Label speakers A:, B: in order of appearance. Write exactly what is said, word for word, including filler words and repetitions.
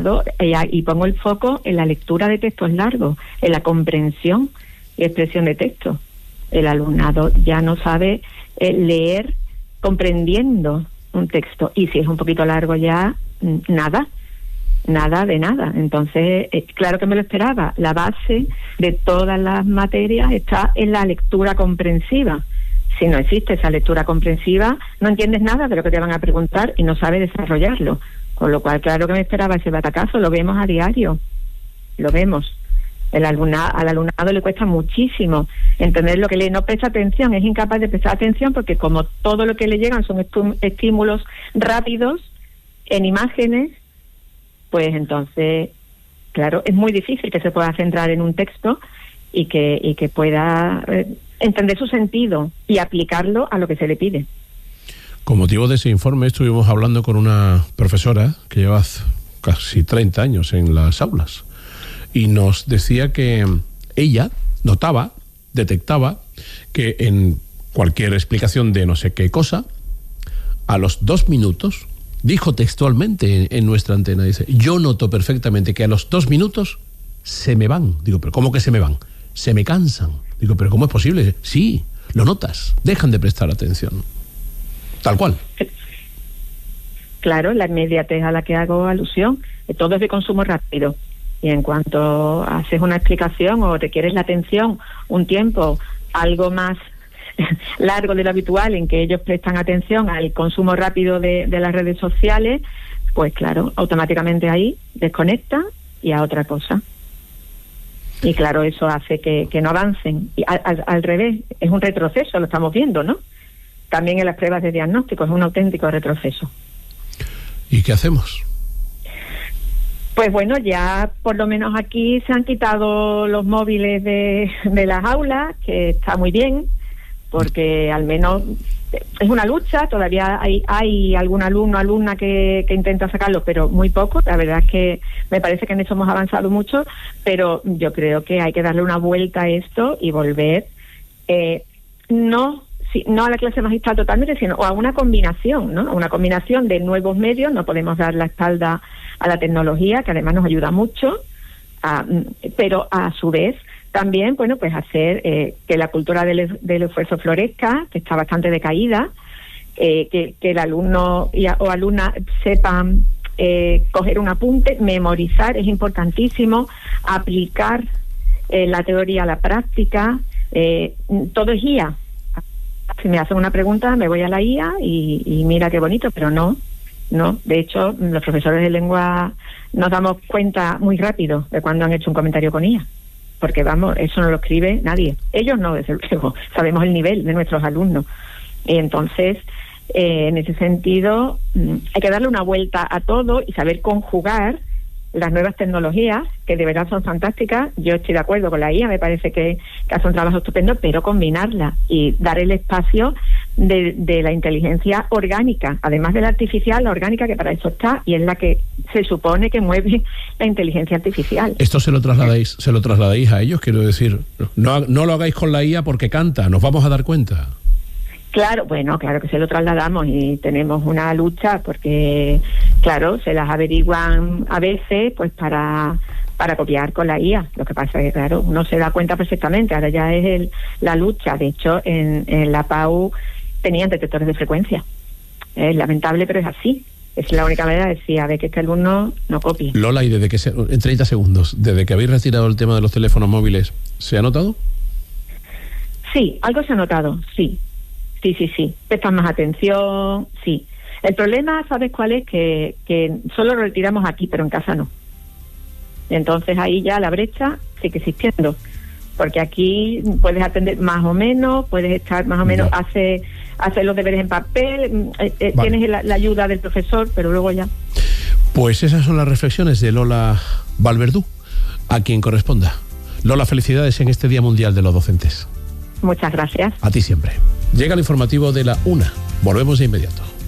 A: y pongo el foco en la lectura de textos largos, en la comprensión y expresión de texto. El alumnado ya no sabe eh, leer comprendiendo un texto, y si es un poquito largo ya, nada, nada de nada. Entonces, eh, claro que me lo esperaba. La base de todas las materias está en la lectura comprensiva. Si no existe esa lectura comprensiva, no entiendes nada de lo que te van a preguntar y no sabes desarrollarlo. Con lo cual, claro que me esperaba ese batacazo. Lo vemos a diario, lo vemos. El alumna, al alumnado le cuesta muchísimo entender lo que lee, no presta atención, es incapaz de prestar atención porque como todo lo que le llegan son estímulos rápidos en imágenes, pues entonces, claro, es muy difícil que se pueda centrar en un texto y que, y que pueda eh, entender su sentido y aplicarlo a lo que se le pide.
B: Con motivo de ese informe estuvimos hablando con una profesora que lleva casi treinta años en las aulas. Y nos decía que ella notaba, detectaba, que en cualquier explicación de no sé qué cosa, a los dos minutos, dijo textualmente en, en nuestra antena, dice, yo noto perfectamente que a los dos minutos se me van. Digo, ¿pero cómo que se me van? Se me cansan. Digo, ¿pero cómo es posible? Sí, lo notas, dejan de prestar atención. Tal cual.
A: Claro, la inmediatez a la que hago alusión, todo es de consumo rápido. Y en cuanto haces una explicación o requieres la atención un tiempo algo más largo de lo habitual en que ellos prestan atención al consumo rápido de, de las redes sociales, pues claro, automáticamente ahí desconectan y a otra cosa. Y claro, eso hace que, que no avancen. Y al, al, al revés, es un retroceso, lo estamos viendo, ¿no? También en las pruebas de diagnóstico es un auténtico retroceso.
B: ¿Y qué hacemos?
A: Pues bueno, ya por lo menos aquí se han quitado los móviles de, de las aulas, que está muy bien, porque al menos es una lucha, todavía hay, hay algún alumno, alumna que, que intenta sacarlo, pero muy poco. La verdad es que me parece que en eso hemos avanzado mucho, pero yo creo que hay que darle una vuelta a esto y volver, eh, no... Sí, no a la clase magistral totalmente, sino a una combinación, ¿no? A una combinación de nuevos medios. No podemos dar la espalda a la tecnología, que además nos ayuda mucho, a, pero a su vez también, bueno, pues hacer eh, que la cultura del, del esfuerzo florezca, que está bastante decaída, eh, que, que el alumno y a, o alumna sepan eh, coger un apunte, memorizar, es importantísimo, aplicar eh, la teoría a la práctica, eh, todo es guía. Si me hacen una pregunta, me voy a la I A y, y mira qué bonito, pero no, no. De hecho, los profesores de lengua nos damos cuenta muy rápido de cuando han hecho un comentario con I A, porque vamos, eso no lo escribe nadie. Ellos no, desde luego, sabemos el nivel de nuestros alumnos. Y entonces, eh, en ese sentido, hay que darle una vuelta a todo y saber conjugar las nuevas tecnologías, que de verdad son fantásticas. Yo estoy de acuerdo con la I A, me parece que, que hace un trabajo estupendo, pero combinarla y dar el espacio de, de la inteligencia orgánica, además de la artificial, la orgánica, que para eso está, y es la que se supone que mueve la inteligencia artificial.
B: Esto se lo trasladáis, se lo trasladáis a ellos, quiero decir, no, no lo hagáis con la I A porque canta, nos vamos a dar cuenta.
A: Claro, bueno, claro que se lo trasladamos y tenemos una lucha porque, claro, se las averiguan a veces pues para para copiar con la I A. Lo que pasa es que, claro, uno se da cuenta perfectamente, ahora ya es el, la lucha. De hecho, en, en la P A U tenían detectores de frecuencia. Es lamentable, pero es así. Es la única manera de decir, a ver, que este alumno no copie.
B: Lola, y desde que, se, en treinta segundos, desde que habéis retirado el tema de los teléfonos móviles, ¿se ha notado?
A: Sí, algo se ha notado, sí. Sí, sí, sí. Prestan más atención, sí. El problema, ¿sabes cuál es? Que, que solo lo retiramos aquí, pero en casa no. Entonces ahí ya la brecha sigue existiendo. Porque aquí puedes atender más o menos, puedes estar más o menos, no. hace, hacer los deberes en papel, eh, eh, vale. Tienes la, la ayuda del profesor, pero luego ya.
B: Pues esas son las reflexiones de Lola Vallverdú, a quien corresponda. Lola, felicidades en este Día Mundial de los Docentes.
A: Muchas gracias.
B: A ti siempre. Llega el informativo de la una. Volvemos de inmediato.